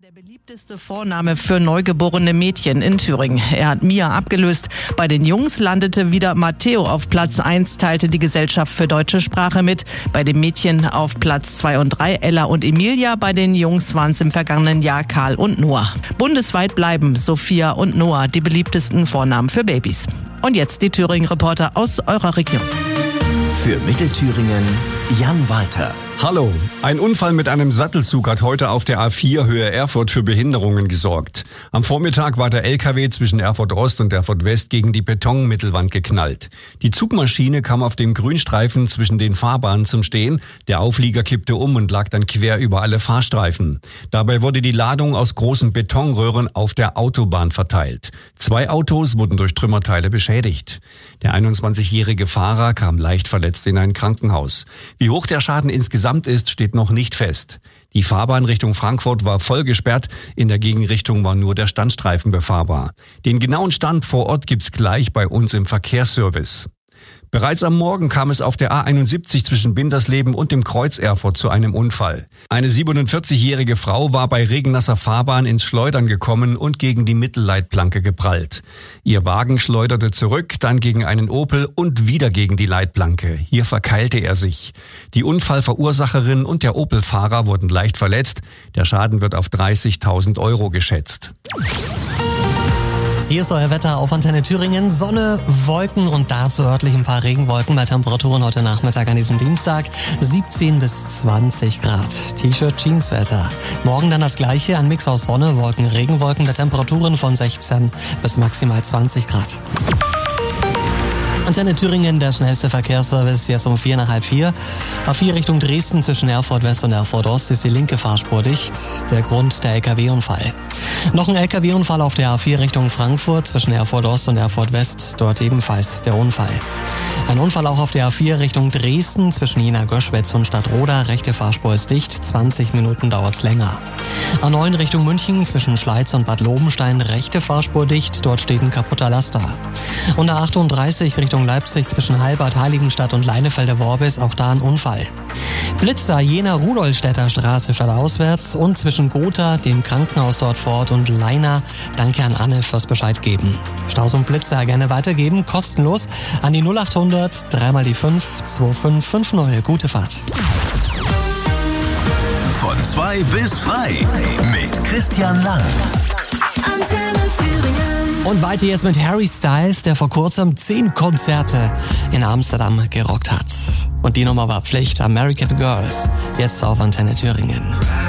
Der beliebteste Vorname für neugeborene Mädchen in Thüringen. Er hat Mia abgelöst. Bei den Jungs landete wieder Matteo auf Platz 1, teilte die Gesellschaft für deutsche Sprache mit. Bei den Mädchen auf Platz 2 und 3 Ella und Emilia. Bei den Jungs waren es im vergangenen Jahr Karl und Noah. Bundesweit bleiben Sophia und Noah die beliebtesten Vornamen für Babys. Und jetzt die Thüringen-Reporter aus eurer Region. Für Mittelthüringen Jan Walter. Hallo, ein Unfall mit einem Sattelzug hat heute auf der A4 Höhe Erfurt für Behinderungen gesorgt. Am Vormittag war der LKW zwischen Erfurt Ost und Erfurt West gegen die Betonmittelwand geknallt. Die Zugmaschine kam auf dem Grünstreifen zwischen den Fahrbahnen zum Stehen. Der Auflieger kippte um und lag dann quer über alle Fahrstreifen. Dabei wurde die Ladung aus großen Betonröhren auf der Autobahn verteilt. 2 Autos wurden durch Trümmerteile beschädigt. Der 21-jährige Fahrer kam leicht verletzt in ein Krankenhaus. Wie hoch der Schaden insgesamt ist, steht noch nicht fest. Die Fahrbahn Richtung Frankfurt war voll gesperrt, in der Gegenrichtung war nur der Standstreifen befahrbar. Den genauen Stand vor Ort gibt's gleich bei uns im Verkehrsservice. Bereits am Morgen kam es auf der A71 zwischen Bindersleben und dem Kreuz Erfurt zu einem Unfall. Eine 47-jährige Frau war bei regennasser Fahrbahn ins Schleudern gekommen und gegen die Mittelleitplanke geprallt. Ihr Wagen schleuderte zurück, dann gegen einen Opel und wieder gegen die Leitplanke. Hier verkeilte er sich. Die Unfallverursacherin und der Opel-Fahrer wurden leicht verletzt. Der Schaden wird auf 30.000 € geschätzt. Hier ist euer Wetter auf Antenne Thüringen. Sonne, Wolken und dazu örtlich ein paar Regenwolken bei Temperaturen heute Nachmittag an diesem Dienstag 17 bis 20 Grad. T-Shirt, Jeanswetter. Morgen dann das gleiche, ein Mix aus Sonne, Wolken, Regenwolken bei Temperaturen von 16 bis maximal 20 Grad. Antenne Thüringen, der schnellste Verkehrsservice, jetzt um 3:45. A4 Richtung Dresden zwischen Erfurt West und Erfurt Ost ist die linke Fahrspur dicht. Der Grund der LKW-Unfall. Noch ein LKW-Unfall auf der A4 Richtung Frankfurt zwischen Erfurt Ost und Erfurt West. Dort ebenfalls der Unfall. Ein Unfall auch auf der A4 Richtung Dresden zwischen Jena-Göschwitz und Stadtroda. Rechte Fahrspur ist dicht, 20 Minuten dauert's länger. A9 Richtung München zwischen Schleiz und Bad Lobenstein. Rechte Fahrspur dicht, dort steht ein kaputter Laster. Und A38 Richtung Leipzig zwischen Halbert, Heiligenstadt und Leinefelde-Worbis, auch da ein Unfall. Blitzer Jena-Rudolstädter Straße stadtauswärts und zwischen Gotha, dem Krankenhaus dort vor Ort, und Leina. Danke an Anne fürs Bescheid geben. Staus und Blitzer gerne weitergeben, kostenlos an die 0800 3 die 5 2550. Gute Fahrt. Von 2 bis frei mit Christian Lang. Antenne Thüringen. Und weiter jetzt mit Harry Styles, der vor kurzem 10 Konzerte in Amsterdam gerockt hat. Und die Nummer war Pflicht, American Girls, jetzt auf Antenne Thüringen.